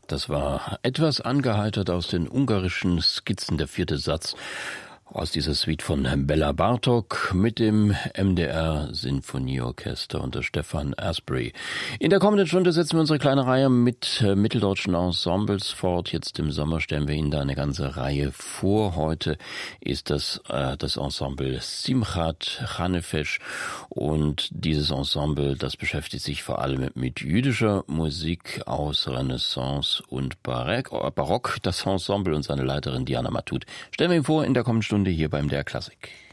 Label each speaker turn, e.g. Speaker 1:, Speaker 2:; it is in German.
Speaker 1: Das war etwas angeheitert aus den ungarischen Skizzen, der vierte Satz aus dieser Suite von Bella Bartok mit dem MDR Sinfonieorchester unter Stefan Asbury. In der kommenden Stunde setzen wir unsere kleine Reihe mit mitteldeutschen Ensembles fort. Jetzt im Sommer stellen wir Ihnen da eine ganze Reihe vor. Heute ist das Ensemble Simchat Chanefesh, und dieses Ensemble, das beschäftigt sich vor allem mit jüdischer Musik aus Renaissance und Barock. Das Ensemble und seine Leiterin Diana Matut stellen wir Ihnen vor in der kommenden Stunde hier beim MDR Klassik.